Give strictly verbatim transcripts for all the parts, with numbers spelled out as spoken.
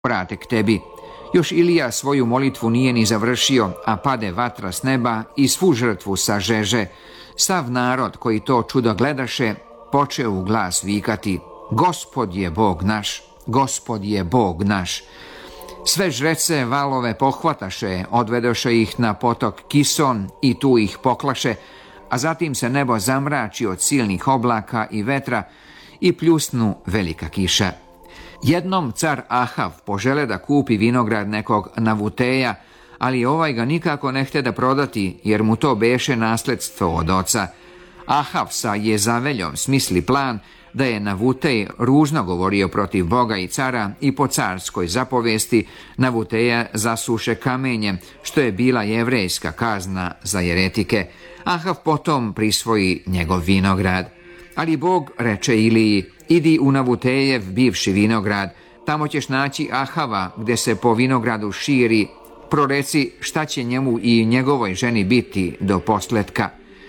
vrate k tebi. Još Ilija svoju molitvu nije ni završio, a pade vatra s neba i svu žrtvu sažeže. Sav narod koji to čudo gledaše, počeo u glas vikati: Gospod je Bog naš, Gospod je Bog naš. Sve žrece valove pohvataše, odvedoše ih na potok Kison i tu ih poklaše, a zatim se nebo zamrači od silnih oblaka i vetra i pljusnu velika kiša. Jednom car Ahav požele da kupi vinograd nekog Navuteja, ali ovaj ga nikako ne htje da prodati, jer mu to beše nasledstvo od oca. Ahav sa Jezaveljom smisli plan da je Navutej ružno govorio protiv Boga i cara i po carskoj zapovesti Navuteja zasuše kamenjem, što je bila jevrejska kazna za jeretike. Ahav potom prisvoji njegov vinograd. Ali Bog reče Iliji: idi u Navutejev bivši vinograd, tamo ćeš naći Ahava gdje se po vinogradu širi, proreci šta će njemu i njegovoj ženi biti do posletka.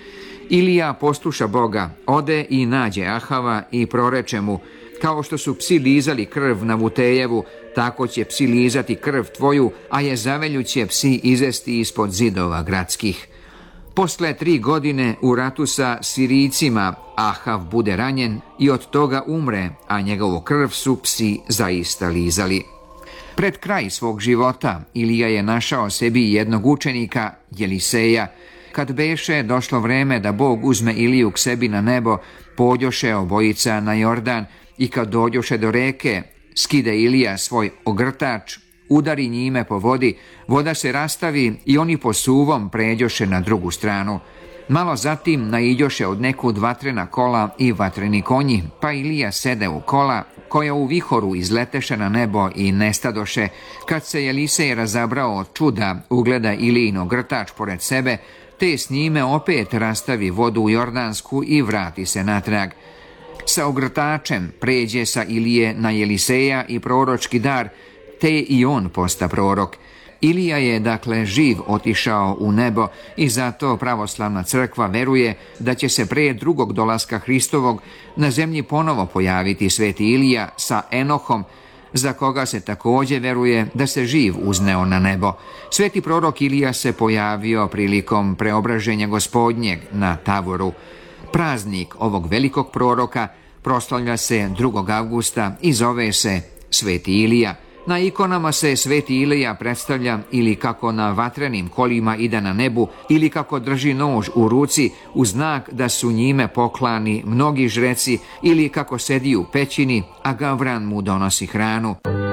Ilija posluša Boga, ode i nađe Ahava i proreče mu: kao što su psi lizali krv Navutejevu, tako će psi lizati krv tvoju, a Jezavelju će psi izesti ispod zidova gradskih. Posle tri godine u ratu sa Sirijcima Ahav bude ranjen i od toga umre, a njegovu krv su psi zaista lizali. Pred kraj svog života Ilija je našao sebi jednog učenika, Jeliseja. Kad beše došlo vreme da Bog uzme Iliju k sebi na nebo, pođoše obojica na Jordan i kad dođoše do reke, skide Ilija svoj ogrtač, udari njime po vodi, voda se rastavi i oni po suvom pređoše na drugu stranu. Malo zatim naiđoše od nekud vatrena kola i vatreni konji, pa Ilija sede u kola, koja u vihoru izleteše na nebo i nestadoše. Kad se Jelisej razabrao od čuda, ugleda Ilijin ogrtač pored sebe, te s njime opet rastavi vodu u Jordansku i vrati se natrag. Sa ogrtačem pređe sa Ilije na Jeliseja i proročki dar, te i on posta prorok. Ilija je dakle živ otišao u nebo i zato pravoslavna crkva veruje da će se pre drugog dolaska Hristovog na zemlji ponovo pojaviti sveti Ilija sa Enohom, za koga se također veruje da se živ uzneo na nebo. Sveti prorok Ilija se pojavio prilikom preobraženja Gospodnjeg na Tavoru. Praznik ovog velikog proroka proslavlja se drugog avgusta i zove se Sveti Ilija. Na ikonama se sveti Ilija predstavlja ili kako na vatrenim kolima ide na nebu, ili kako drži nož u ruci u znak da su njime poklani mnogi žreci, ili kako sedi u pećini, a Gavran mu donosi hranu.